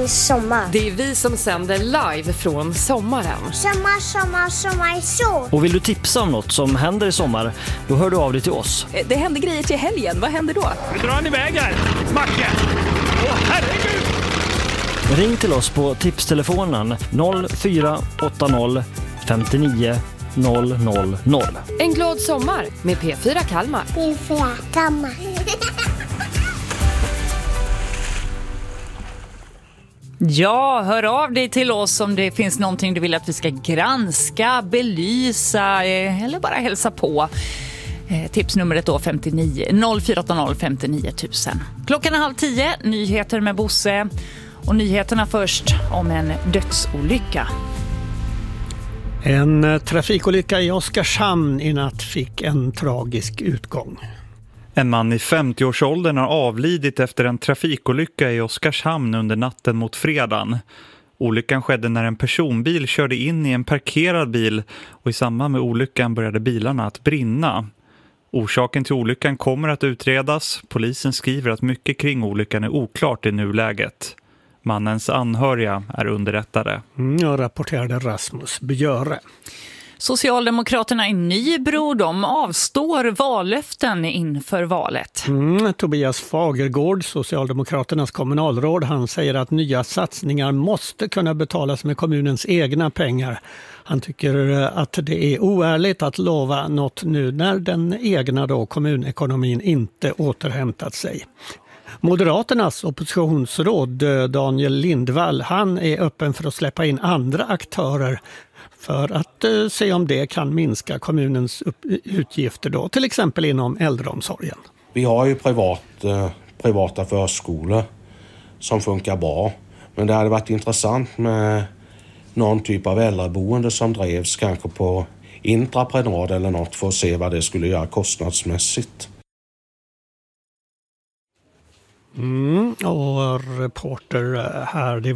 min sommar. Det är vi som sänder live från sommaren. Sommar så. Och vill du tipsa om något som händer i sommar, då hör du av dig till oss. Det händer grejer till helgen. Vad händer då? Vi drar iväg här. Macke! Åh, herregud! Ring till oss på tipstelefonen 0480 59 000. En glad sommar med P4 Kalmar. P4 Kalmar. Ja, hör av dig till oss om det finns någonting du vill att vi ska granska, belysa eller bara hälsa på. Tipsnumret då 0480 59 000. Klockan är 9:30, nyheter med Bosse. Och nyheterna först om en dödsolycka. En trafikolycka i Oskarshamn i natt fick en tragisk utgång. En man i 50-årsåldern har avlidit efter en trafikolycka i Oskarshamn under natten mot fredagen. Olyckan skedde när en personbil körde in i en parkerad bil och i samband med olyckan började bilarna att brinna. Orsaken till olyckan kommer att utredas. Polisen skriver att mycket kring olyckan är oklart i nuläget. Mannens anhöriga är underrättade. Jag rapporterade Rasmus Björe. Socialdemokraterna i Nybro, de avstår vallöften inför valet. Tobias Fagergård, Socialdemokraternas kommunalråd, han säger att nya satsningar måste kunna betalas med kommunens egna pengar. Han tycker att det är oärligt att lova något nu när den egna kommunekonomin inte återhämtat sig. Moderaternas oppositionsråd Daniel Lindvall, han är öppen för att släppa in andra aktörer för att se om det kan minska kommunens utgifter då, till exempel inom äldreomsorgen. Vi har ju privata förskolor som funkar bra, men det hade varit intressant med någon typ av äldreboende som drevs kanske på intraprenad eller något för att se vad det skulle göra kostnadsmässigt. Och reporter här, det